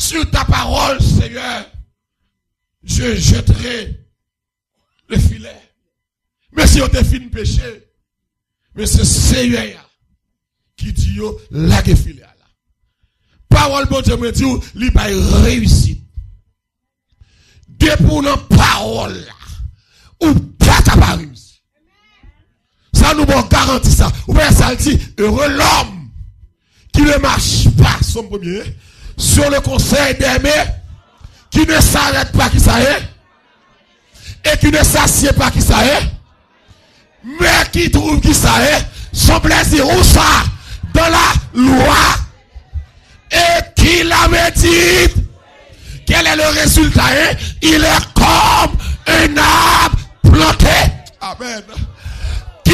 sur ta parole, Seigneur, je jetterai le filet. Mais si on te fin péché, mais c'est Seigneur qui dit yo la que filet là. Parole bon Dieu me dit li pa réussite. De pour nos paroles là ou pas capable. Ça nous bon garantit ça. Ou bien ça dit heureux l'homme qui ne marche pas son premier sur le conseil d'aimer, qui ne s'arrête pas qui ça est et qui ne s'assied pas qui ça est, mais qui trouve qui ça est son plaisir ou ça dans la loi et qui la médite. Quel est le résultat? Il est comme un arbre planté. Amen.